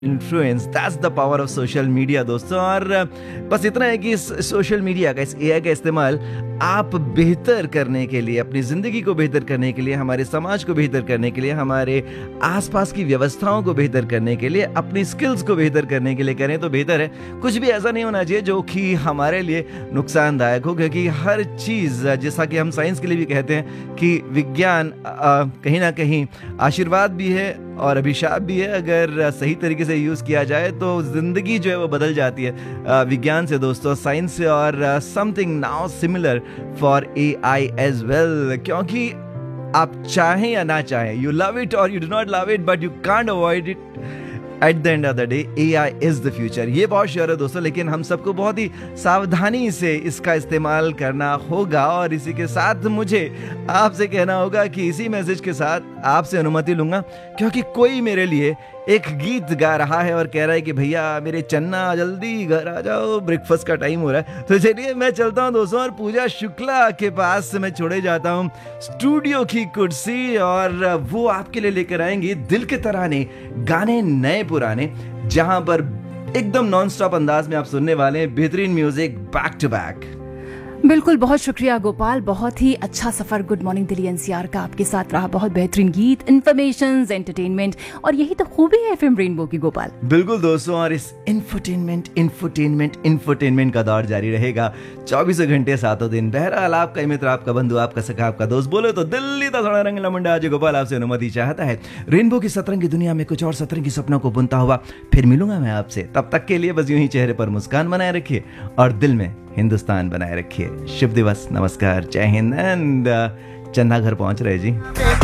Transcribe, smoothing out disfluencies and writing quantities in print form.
Influence, that's the power of social media दोस्तों। और बस इतना है कि इस सोशल मीडिया का, इस एआई का इस्तेमाल आप बेहतर करने के लिए, अपनी ज़िंदगी को बेहतर करने के लिए, हमारे समाज को बेहतर करने के लिए, हमारे आसपास की व्यवस्थाओं को बेहतर करने के लिए, अपनी स्किल्स को बेहतर करने के लिए करें तो बेहतर है। कुछ भी ऐसा नहीं होना चाहिए जो कि हमारे लिए नुकसानदायक हो, क्योंकि हर चीज़, जैसा कि हम साइंस के लिए भी कहते हैं कि विज्ञान कहीं ना कहीं आशीर्वाद भी है और अभिशाप भी है। अगर सही तरीके से यूज़ किया जाए तो ज़िंदगी जो है वो बदल जाती है विज्ञान से दोस्तों, साइंस से। और something now similar for AI as well, क्योंकि आप चाहें या ना चाहें, यू लव इट और you do not love it, but you can't avoid it. At the end of the day AI is the future, ये बहुत श्योर है दोस्तों। लेकिन हम सबको बहुत ही सावधानी से इसका इस्तेमाल करना होगा। और इसी के साथ मुझे आपसे कहना होगा कि इसी मैसेज के साथ आपसे अनुमति लूंगा, क्योंकि कोई मेरे लिए एक गीत गा रहा है और कह रहा है कि भैया मेरे चन्ना जल्दी घर आ जाओ, ब्रेकफास्ट का टाइम हो रहा है। तो चलिए मैं चलता हूं दोस्तों और पूजा शुक्ला के पास से मैं छोड़े जाता हूं स्टूडियो की कुर्सी, और वो आपके लिए लेकर आएंगे दिल के तराने, गाने नए पुराने, जहां पर एकदम नॉन स्टॉप अंदाज में आप सुनने वाले हैं बेहतरीन म्यूजिक बैक टू बैक। बिल्कुल, बहुत शुक्रिया गोपाल, बहुत ही अच्छा सफर गुड मॉर्निंग दिल्ली एनसीआर का आपके साथ रहा। बहुत बेहतरीन गीत, इन्फॉर्मेशन, एंटरटेनमेंट, और यही तो खूबी है एफएम रेनबो की गोपाल। बिल्कुल दोस्तों, और इस इंफोटेनमेंट का दौर जारी रहेगा 24 घंटे 7 दिन। बहरहाल आपका मित्र, आपका बंधु, आपका सखा, आपका दोस्त, बोले तो दिल्ली का थोड़ा रंगला मुंडा, आज गोपाल आपसे अनुमति चाहता है रेनबो की सतरंगी दुनिया में कुछ और सतरंगी सपनों को बुनता हुआ फिर मिलूंगा मैं आपसे। तब तक के लिए बस यूं ही चेहरे पर मुस्कान बनाए रखिए और दिल में हिंदुस्तान बनाए रखिए। शुभ दिवस, नमस्कार, जय हिंद एंड चन्ना घर पहुंच रहे जी।